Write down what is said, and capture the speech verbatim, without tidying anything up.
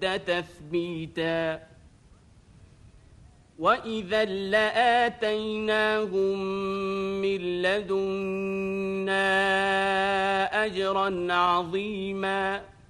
أشد تثبيتا وإذا لآتيناهم من لدنا أجرا عظيما